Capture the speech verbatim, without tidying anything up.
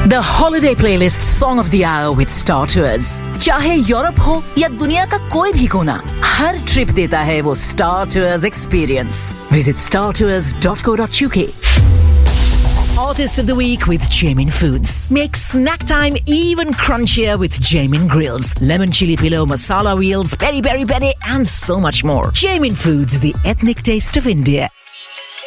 The holiday playlist song of the hour with Star Tours. चाहे Europe हो या दुनिया का कोई भी कोना, हर ट्रिप देता है वो Star Tours experience. Visit star tours dot co dot uk. Artist of the Week with Jamin Foods. Make snack time even crunchier with Jamin Grills. Lemon chili pillow, masala wheels, peri peri peri and so much more. Jamin Foods, the ethnic taste of India.